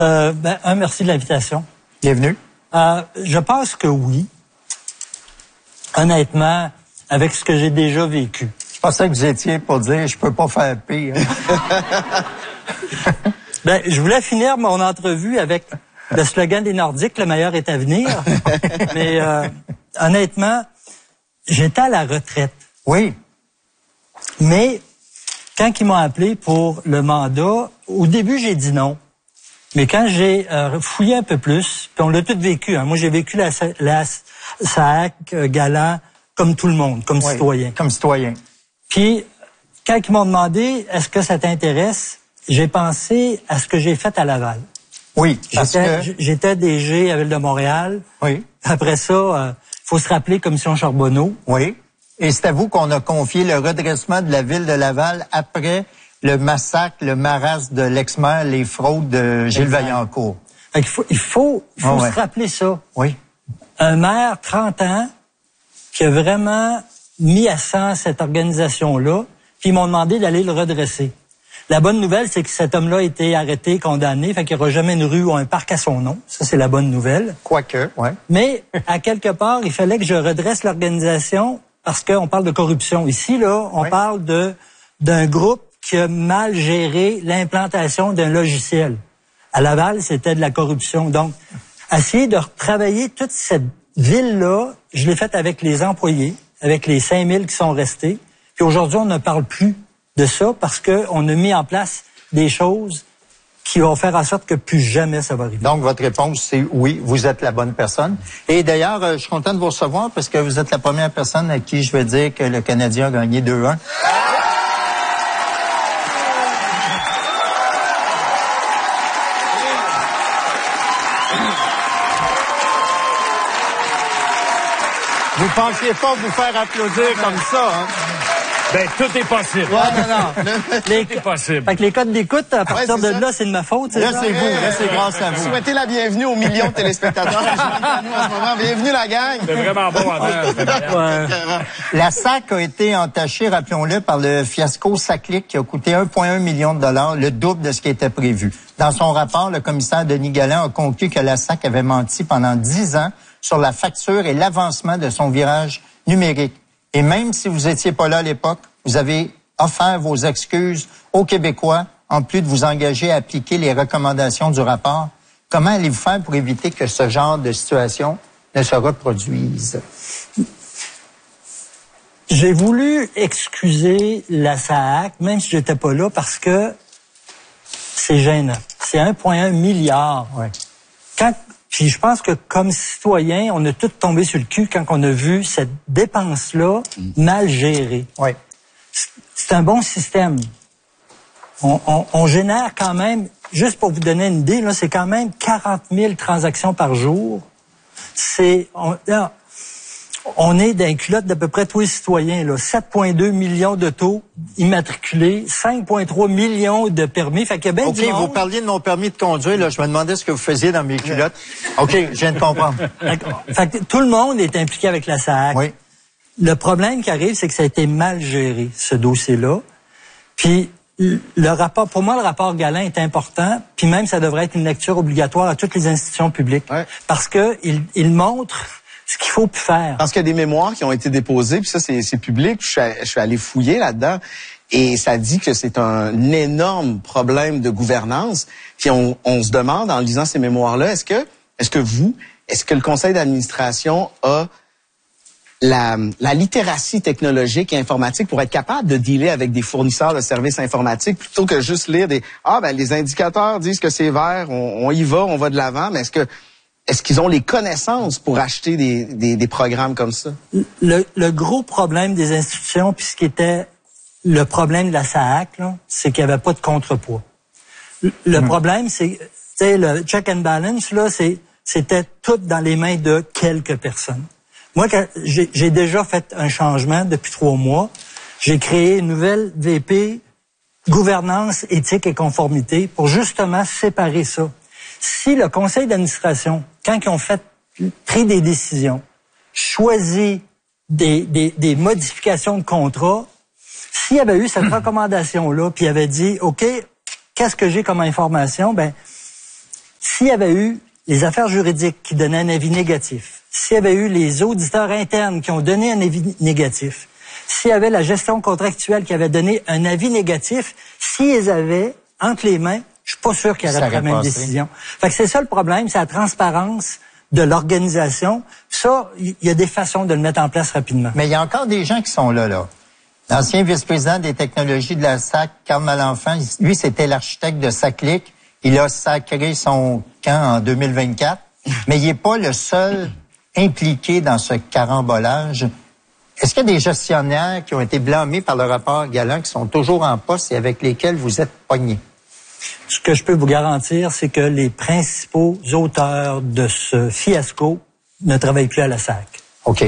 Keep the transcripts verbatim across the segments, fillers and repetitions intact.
Euh, ben, un, merci de l'invitation. Bienvenue. Euh, je pense que oui. Honnêtement, avec ce que j'ai déjà vécu. Je pensais que vous étiez pour dire « je peux pas faire pire ». Ben, je voulais finir mon entrevue avec le slogan des Nordiques, le meilleur est à venir. Mais euh, honnêtement, j'étais à la retraite. Oui. Mais quand ils m'ont appelé pour le mandat, au début, j'ai dit non. Mais quand j'ai euh, fouillé un peu plus, puis on l'a tout vécu. Hein. Moi, j'ai vécu la, la S A C euh, galant comme tout le monde, comme Oui, citoyen. Comme citoyen. Puis, quand ils m'ont demandé « est-ce que ça t'intéresse », j'ai pensé à ce que j'ai fait à Laval. Oui, parce J'étais, que... j'étais D G à Ville de Montréal. Oui. Après ça, euh, faut se rappeler Commission Charbonneau. Oui. Et c'est à vous qu'on a confié le redressement de la Ville de Laval après le massacre, le marasme de l'ex-maire, les fraudes de Gilles Exact. Vaillancourt. Il faut, il faut, il faut Ah se ouais. rappeler ça. Oui. Un maire, trente ans, qui a vraiment mis à sang cette organisation-là, puis ils m'ont demandé d'aller le redresser. La bonne nouvelle, c'est que cet homme-là a été arrêté, condamné, fait qu'il n'y aura jamais une rue ou un parc à son nom. Ça, c'est la bonne nouvelle. Quoique, oui. Mais, à quelque part, il fallait que je redresse l'organisation parce qu'on parle de corruption. Ici, là, on Oui. parle de d'un groupe qui a mal géré l'implantation d'un logiciel. À Laval, c'était de la corruption. Donc, essayer de retravailler toute cette ville-là, je l'ai faite avec les employés, avec les cinq mille qui sont restés. Puis aujourd'hui, on ne parle plus de ça parce qu'on a mis en place des choses qui vont faire en sorte que plus jamais ça va arriver. Donc, votre réponse, c'est oui, vous êtes la bonne personne. Et d'ailleurs, euh, je suis content de vous recevoir parce que vous êtes la première personne à qui je vais dire que le Canadien a gagné deux un. Vous pensiez pas vous faire applaudir comme ça, hein? Ben, tout est possible. Ouais, non, non. Les, Tout est possible. fait que les codes d'écoute, à partir c'est de ça. là, c'est de ma faute. c'est Là, ça? c'est vous. Là, c'est grâce à vous. Souhaitez la bienvenue aux millions de téléspectateurs qui sont à nous en ce moment. Bienvenue la gang. C'est vraiment bon en Ouais. La S A C a été entachée, rappelons-le, par le fiasco Saclic qui a coûté un virgule un million de dollars, le double de ce qui était prévu. Dans son rapport, le commissaire Denis Galland a conclu que la S A C avait menti pendant dix ans sur la facture et l'avancement de son virage numérique. Et même si vous étiez pas là à l'époque, vous avez offert vos excuses aux Québécois, en plus de vous engager à appliquer les recommandations du rapport. Comment allez-vous faire pour éviter que ce genre de situation ne se reproduise? J'ai voulu excuser la S A C, même si j'étais pas là, parce que c'est gênant. C'est un virgule un milliard. Ouais. Quand, puis je pense que comme citoyen, on a tous tombé sur le cul quand on a vu cette dépense-là mal gérée. Oui. C'est un bon système. On, on, on génère quand même, juste pour vous donner une idée, là, c'est quand même quarante mille transactions par jour. C'est, on, là, on est dans une culotte d'à peu près tous les citoyens, là. sept virgule deux millions d'autos immatriculés, cinq virgule trois millions de permis. Fait qu'il y a bien OK, du monde. vous parliez de mon permis de conduire, là. Je me demandais ce que vous faisiez dans mes culottes. OK, je viens de comprendre. Fait que- fait que tout le monde est impliqué avec la S A C. Oui. Le problème qui arrive, c'est que ça a été mal géré, ce dossier-là. Puis, le rapport, pour moi, le rapport Galland est important, puis même ça devrait être une lecture obligatoire à toutes les institutions publiques. Ouais. Parce que il, il montre ce qu'il faut plus faire. Parce qu'il y a des mémoires qui ont été déposées, puis ça, c'est c'est public. Je suis, je suis allé fouiller là-dedans. Et ça dit que c'est un énorme problème de gouvernance. Puis on, on se demande, en lisant ces mémoires-là, est-ce que, est-ce que vous, est-ce que le conseil d'administration a la, la littératie technologique et informatique pour être capable de dealer avec des fournisseurs de services informatiques plutôt que juste lire des « Ah, ben les indicateurs disent que c'est vert, on, on y va, on va de l'avant », mais est-ce que est-ce qu'ils ont les connaissances pour acheter des, des, des programmes comme ça? Le, le gros problème des institutions, puis ce qui était le problème de la S A C, là, c'est qu'il n'y avait pas de contrepoids. Le, le mmh. problème, c'est, tu sais, le check and balance, là, c'est, c'était tout dans les mains de quelques personnes. Moi, j'ai, j'ai déjà fait un changement depuis trois mois. J'ai créé une nouvelle V P gouvernance, éthique et conformité pour justement séparer ça. Si le conseil d'administration, quand ils ont fait, pris des décisions, choisi des, des, des modifications de contrat, s'il y avait eu cette recommandation-là, puis il avait dit, OK, qu'est-ce que j'ai comme information? Ben, s'il y avait eu les affaires juridiques qui donnaient un avis négatif, s'il y avait eu les auditeurs internes qui ont donné un avis négatif, s'il y avait la gestion contractuelle qui avait donné un avis négatif, s'ils avaient entre les mains, je suis pas sûr qu'il y aurait pris la même passé. décision. Fait que c'est ça le problème, c'est la transparence de l'organisation. Ça, il y a des façons de le mettre en place rapidement. Mais il y a encore des gens qui sont là, là. L'ancien vice-président des technologies de la S A C, Carl Malenfant, lui, c'était l'architecte de SACLIC. Il a sacré son camp en deux mille vingt-quatre. Mais il n'est pas le seul impliqué dans ce carambolage. Est-ce qu'il y a des gestionnaires qui ont été blâmés par le rapport Galland, qui sont toujours en poste et avec lesquels vous êtes pognés? Ce que je peux vous garantir, c'est que les principaux auteurs de ce fiasco ne travaillent plus à la S A C. OK.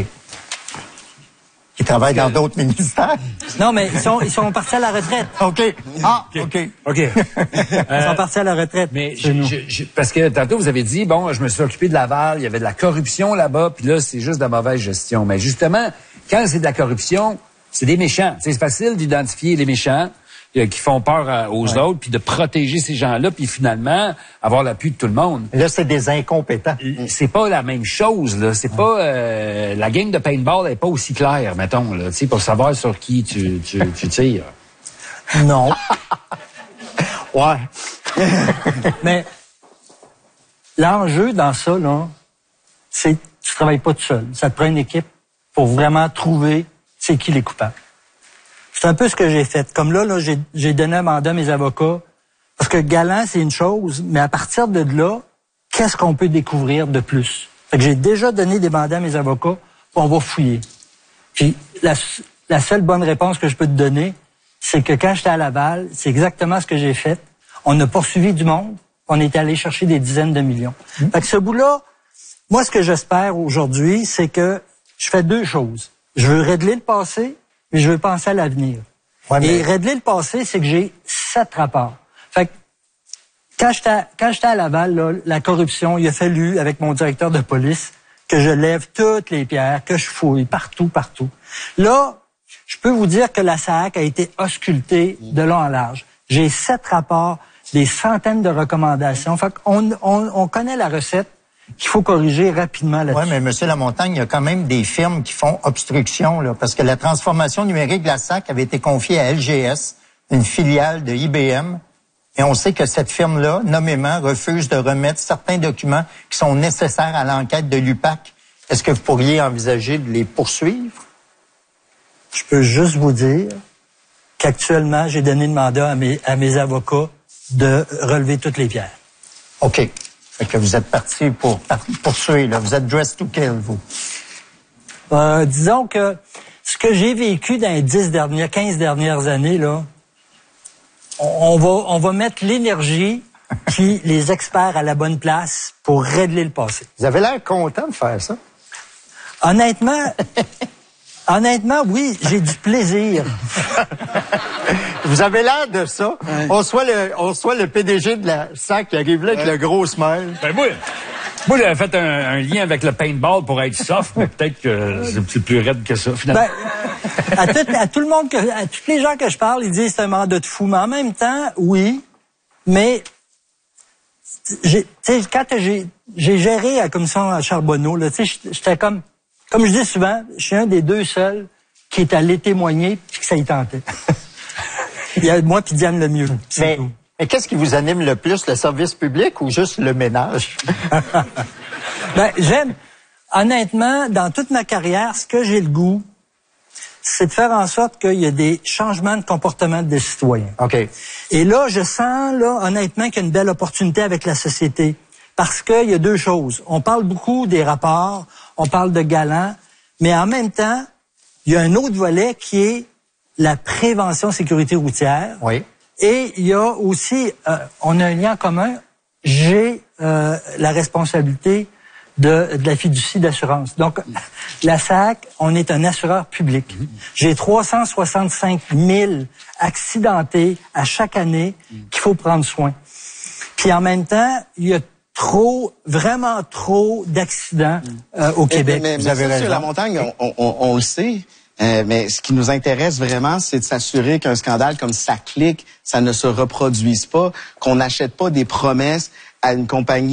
Ils travaillent dans d'autres ministères? Non, mais ils sont, ils sont partis à la retraite. OK. Ah, OK. OK. Ils sont partis à la retraite. Mais je, je, je, parce que tantôt, vous avez dit, bon, je me suis occupé de Laval, il y avait de la corruption là-bas, puis là, c'est juste de la mauvaise gestion. Mais justement, quand c'est de la corruption, c'est des méchants. C'est facile d'identifier les méchants euh, qui font peur à, aux ouais. autres, puis de protéger ces gens-là, puis finalement, avoir l'appui de tout le monde. Là, c'est des incompétents. C'est pas la même chose, là. C'est ouais. pas... Euh, la game de paintball n'est pas aussi claire, mettons, là, tu sais, pour savoir sur qui tu, tu, tu tires. Non. Ouais. Mais l'enjeu dans ça, là, c'est que tu travailles pas tout seul. Ça te prend une équipe pour vraiment trouver c'est qui les coupables. C'est un peu ce que j'ai fait. Comme là, là j'ai, j'ai donné un mandat à mes avocats. Parce que Galland, c'est une chose, mais à partir de là, qu'est-ce qu'on peut découvrir de plus? Fait que j'ai déjà donné des mandats à mes avocats, puis on va fouiller. Puis la, la seule bonne réponse que je peux te donner, c'est que quand j'étais à Laval, c'est exactement ce que j'ai fait. On a poursuivi du monde, on est allé chercher des dizaines de millions. Mmh. Fait que ce bout-là, moi, ce que j'espère aujourd'hui, c'est que je fais deux choses. Je veux régler le passé, mais je veux penser à l'avenir. Ouais, mais... Et régler le passé, c'est que j'ai sept rapports. Fait que quand j'étais à, quand j'étais à Laval, là, la corruption, il a fallu, avec mon directeur de police, que je lève toutes les pierres, que je fouille partout, partout. Là, je peux vous dire que la S A C a été auscultée de long en large. J'ai sept rapports, des centaines de recommandations. Fait qu'on on, on connaît la recette qu'il faut corriger rapidement là-dessus. Oui, mais M. Lamontagne, il y a quand même des firmes qui font obstruction, là, parce que la transformation numérique de la S A C avait été confiée à L G S, une filiale de I B M, et on sait que cette firme-là, nommément, refuse de remettre certains documents qui sont nécessaires à l'enquête de l'U P A C. Est-ce que vous pourriez envisager de les poursuivre? Je peux juste vous dire qu'actuellement, j'ai donné le mandat à mes, à mes avocats de relever toutes les pierres. OK. Fait que vous êtes parti pour poursuivre, là. Vous êtes dressed to kill, vous. Euh, disons que ce que j'ai vécu dans les dix dernières, quinze dernières années, là, on, on va, on va mettre l'énergie puis les experts à la bonne place pour régler le passé. Vous avez l'air content de faire ça. Honnêtement, honnêtement, oui, j'ai du plaisir. Vous avez l'air de ça. Ouais. On soit le, on soit le P D G de la S A C qui arrive là avec ouais. le gros smile. Ben moi, moi j'avais fait un, un lien avec le paintball pour être soft, mais peut-être que c'est plus raide que ça, finalement. Ben, à, tout, à tout le monde, que, à tous les gens que je parle, ils disent que c'est un mandat de fou. Mais en même temps, oui, mais j'ai, quand j'ai, j'ai géré la commission à Charbonneau, là, j'étais comme, comme je dis souvent, je suis un des deux seuls qui est allé témoigner puis que ça y tentait. Il y a moi puis Diane Lemieux. Mais, mais qu'est-ce qui vous anime le plus, le service public ou juste le ménage? Ben, j'aime, honnêtement, dans toute ma carrière, ce que j'ai le goût, c'est de faire en sorte qu'il y ait des changements de comportement des citoyens. OK. Et là, je sens, là, honnêtement, qu'il y a une belle opportunité avec la société. Parce qu'il y a deux choses. On parle beaucoup des rapports, on parle de Galland, mais en même temps, il y a un autre volet qui est la prévention sécurité routière. Oui. Et il y a aussi, euh, on a un lien commun, j'ai euh, la responsabilité de, de la fiducie d'assurance. Donc, la S A C, on est un assureur public. J'ai trois cent soixante-cinq mille accidentés à chaque année qu'il faut prendre soin. Puis en même temps, il y a trop, vraiment trop d'accidents euh, au Québec. Mais, mais, Vous mais avez ça, raison. Sur la montagne, on, on, on le sait. Euh, mais ce qui nous intéresse vraiment, c'est de s'assurer qu'un scandale comme SACLIC, ça ne se reproduise pas, qu'on n'achète pas des promesses à une compagnie